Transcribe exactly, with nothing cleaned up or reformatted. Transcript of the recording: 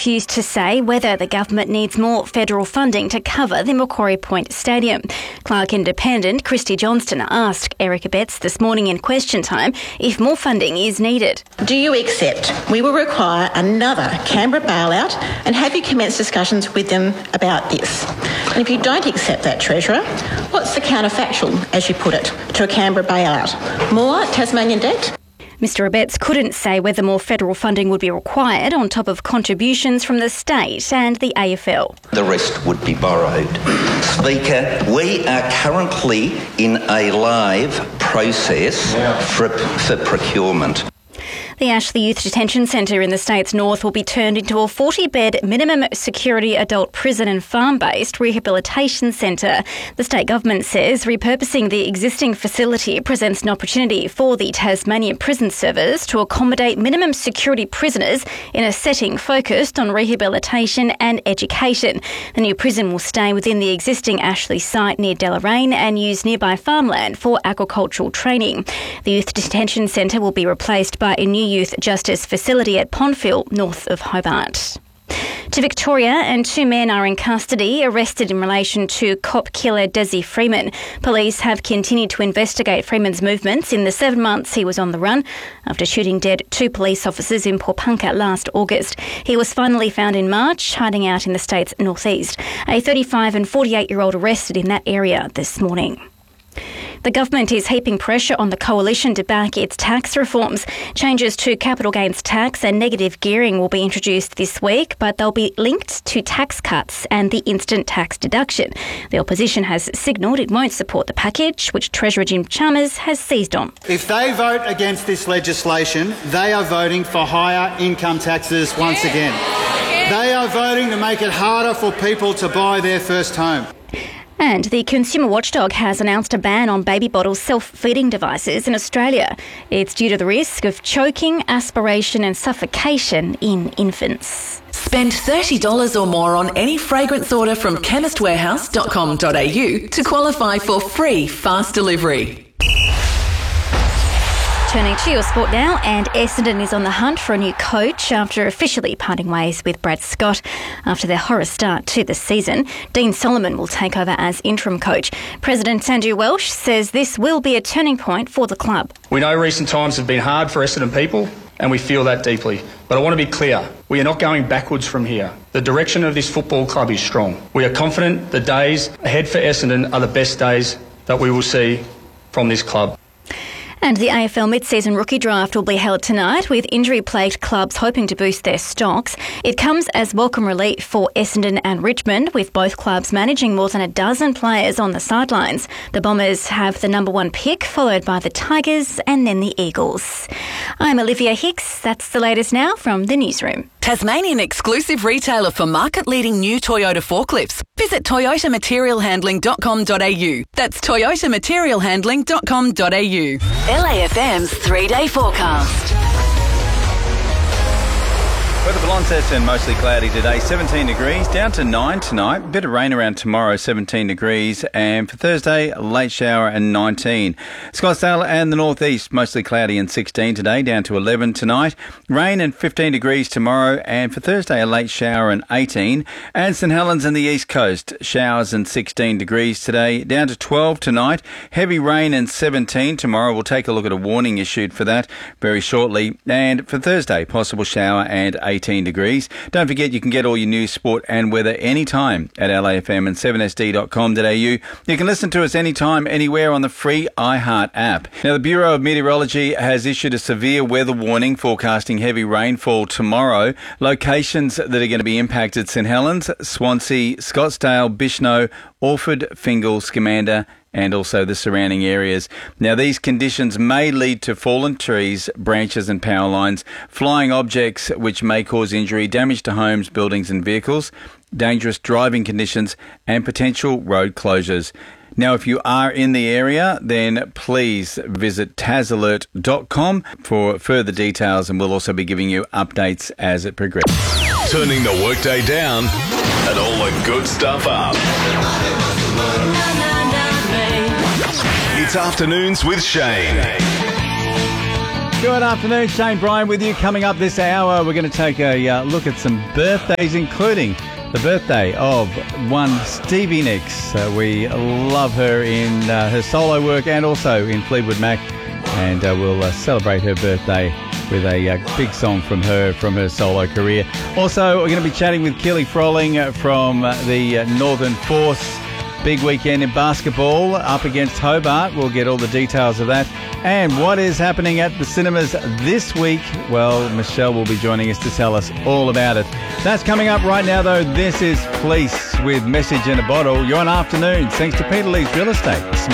refused to say whether the government needs more federal funding to cover the Macquarie Point Stadium. Clark Independent Christy Johnston asked Eric Abetz this morning in Question Time if more funding is needed. Do you accept we will require another Canberra bailout, and have you commenced discussions with them about this? And if you don't accept that, Treasurer, what's the counterfactual, as you put it, to a Canberra bailout? More Tasmanian debt? Mister Abetz couldn't say whether more federal funding would be required on top of contributions from the state and the A F L. The rest would be borrowed. Speaker, we are currently in a live process for, for procurement. The Ashley Youth Detention Centre in the state's north will be turned into a forty-bed minimum security adult prison and farm-based rehabilitation centre. The state government says repurposing the existing facility presents an opportunity for the Tasmanian Prison Service to accommodate minimum security prisoners in a setting focused on rehabilitation and education. The new prison will stay within the existing Ashley site near Deloraine and use nearby farmland for agricultural training. The Youth Detention Centre will be replaced by a new youth justice facility at Pondfield, north of Hobart. To Victoria, and two men are in custody, arrested in relation to cop killer Desi Freeman. Police have continued to investigate Freeman's movements in the seven months he was on the run after shooting dead two police officers in Popunka last August. He was finally found in March, hiding out in the state's northeast. A thirty-five and forty-eight-year-old arrested in that area this morning. The government is heaping pressure on the coalition to back its tax reforms. Changes to capital gains tax and negative gearing will be introduced this week, but they'll be linked to tax cuts and the instant tax deduction. The opposition has signalled it won't support the package, which Treasurer Jim Chalmers has seized on. If they vote against this legislation, they are voting for higher income taxes once again. They are voting to make it harder for people to buy their first home. And the Consumer Watchdog has announced a ban on baby bottle self-feeding devices in Australia. It's due to the risk of choking, aspiration and suffocation in infants. Spend thirty dollars or more on any fragrance order from chemist warehouse dot com dot a u to qualify for free fast delivery. Turning to your sport now, and Essendon is on the hunt for a new coach after officially parting ways with Brad Scott after their horror start to the season. Dean Solomon will take over as interim coach. President Andrew Welsh says this will be a turning point for the club. We know recent times have been hard for Essendon people, and we feel that deeply. But I want to be clear, we are not going backwards from here. The direction of this football club is strong. We are confident the days ahead for Essendon are the best days that we will see from this club. And the A F L mid-season rookie draft will be held tonight, with injury-plagued clubs hoping to boost their stocks. It comes as welcome relief for Essendon and Richmond, with both clubs managing more than a dozen players on the sidelines. The Bombers have the number one pick, followed by the Tigers and then the Eagles. I'm Olivia Hicks. That's the latest now from the newsroom. Tasmanian exclusive retailer for market-leading new Toyota forklifts. Visit toyota material handling dot com dot a u. That's toyota material handling dot com dot a u. L A F M's three-day forecast. Weather for Launceston, mostly cloudy today, seventeen degrees, down to nine tonight. A bit of rain around tomorrow, seventeen degrees. And for Thursday, a late shower and nineteen. Scottsdale and the northeast, mostly cloudy and sixteen today, down to eleven tonight. Rain and fifteen degrees tomorrow. And for Thursday, a late shower and eighteen. And St Helens and the east coast, showers and sixteen degrees today, down to twelve tonight. Heavy rain and seventeen tomorrow. We'll take a look at a warning issued for that very shortly. And for Thursday, possible shower and eighteen. eighteen degrees. Don't forget you can get all your news, sport and weather anytime at L A F M and seven S D dot com dot a u. You can listen to us anytime, anywhere on the free iHeart app. Now, the Bureau of Meteorology has issued a severe weather warning forecasting heavy rainfall tomorrow. Locations that are going to be impacted: St Helens, Swansea, Scottsdale, Bishno, Orford, Fingal, Scamander, and also the surrounding areas. Now, these conditions may lead to fallen trees, branches and power lines, flying objects which may cause injury, damage to homes, buildings and vehicles, dangerous driving conditions and potential road closures. Now, if you are in the area, then please visit tas alert dot com for further details, and we'll also be giving you updates as it progresses. Turning the workday down and all the good stuff up. It's Afternoons with Shane. Good afternoon, Shane Bryan with you. Coming up this hour, we're going to take a uh, look at some birthdays, including the birthday of one Stevie Nicks. Uh, we love her in uh, her solo work and also in Fleetwood Mac, and uh, we'll uh, celebrate her birthday with a uh, big song from her from her solo career. Also, we're going to be chatting with Keely Froling uh, from uh, the uh, Northern Force. Big weekend in basketball up against Hobart. We'll get all the details of that. And what is happening at the cinemas this week? Well, Michelle will be joining us to tell us all about it. That's coming up right now, though. This is Fleece with Message in a Bottle. You're on Afternoons, thanks to Peter Lee's Real Estate. Smart